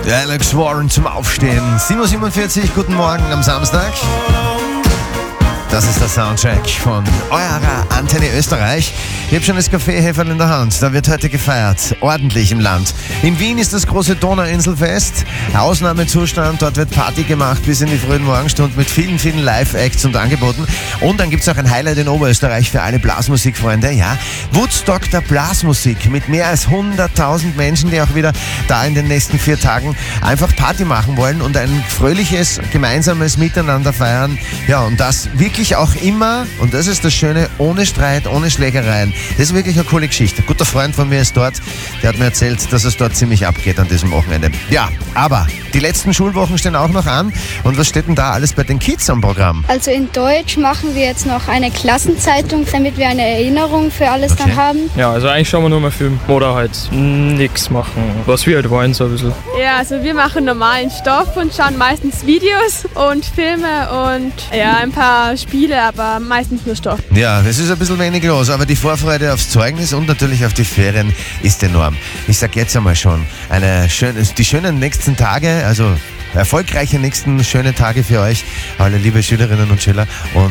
Alex Warren zum Aufstehen. 7.47 Uhr, guten Morgen am Samstag. Das ist der Soundtrack von eurer Antenne Österreich. Ich habe schon das Kaffeeheferl in der Hand. Da wird heute gefeiert. Ordentlich im Land. In Wien ist das große Donauinselfest. Ausnahmezustand. Dort wird Party gemacht bis in die frühen Morgenstunden mit vielen, vielen Live-Acts und Angeboten. Und dann gibt es auch ein Highlight in Oberösterreich für alle Blasmusikfreunde. Ja, Woodstock der Blasmusik mit mehr als 100.000 Menschen, die auch wieder da in den nächsten 4 Tagen einfach Party machen wollen und ein fröhliches, gemeinsames Miteinander feiern. Ja, und das wirklich auch immer, und das ist das Schöne, ohne Streit, ohne Schlägereien. Das ist wirklich eine coole Geschichte. Ein guter Freund von mir ist dort, der hat mir erzählt, dass es dort ziemlich abgeht an diesem Wochenende. Ja, aber die letzten Schulwochen stehen auch noch an. Und was steht denn da alles bei den Kids am Programm? Also in Deutsch machen wir jetzt noch eine Klassenzeitung, damit wir eine Erinnerung für alles dann haben. Ja, also eigentlich schauen wir nur mal Film oder halt nichts machen, was wir halt wollen so ein bisschen. Ja, also wir machen normalen Stoff und schauen meistens Videos und Filme und ja, ein paar Spiele, aber meistens nur Stoff. Ja, es ist ein bisschen wenig los, aber die Vorfreude aufs Zeugnis und natürlich auf die Ferien ist enorm. Ich sag jetzt einmal schon, die schönen nächsten Tage, also erfolgreiche nächsten schöne Tage für euch, alle liebe Schülerinnen und Schüler. Und